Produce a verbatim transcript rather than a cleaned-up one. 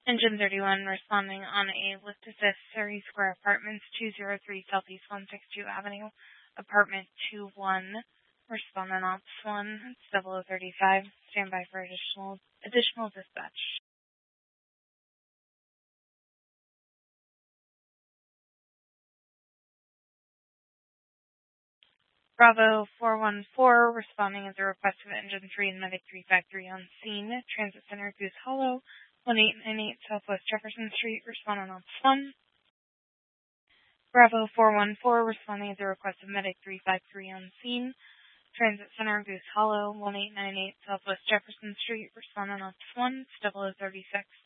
Engine thirty-one responding on a lift assist, Surrey Square Apartments, two oh three Southeast one sixty-two Avenue, Apartment two one. Respond on Ops one, it's double oh thirty-five. Stand by for additional additional dispatch. Bravo four one four, responding at the request of Engine three and Medic three five three on scene. Transit Center, Goose Hollow, one eight nine eight Southwest Jefferson Street. Respond on Ops one. Bravo four one four, responding at the request of Medic three five three on scene. Transit Center, Goose Hollow, one eight nine eight Southwest Jefferson Street. Respond on Ops one. It's double oh thirty-six.